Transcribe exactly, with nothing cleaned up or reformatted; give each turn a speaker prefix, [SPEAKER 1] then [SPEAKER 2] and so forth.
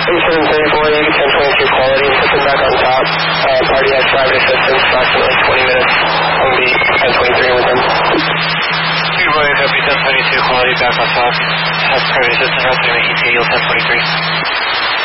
[SPEAKER 1] seven thirty-four, you ten twenty-two quality, put them back on top. Uh, party has private assistance, approximately twenty minutes. I'll be ten twenty-three with them.
[SPEAKER 2] Two Roy, copy ten twenty-two quality, back on top. Has private assistance, approximately E T A, ten twenty-three.